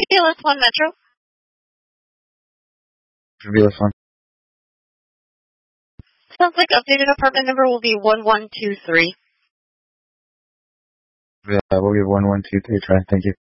BLS1 Metro. For BLS1. Sounds like updated apartment number will be 1123. Yeah, we'll give 1123 try. Thank you.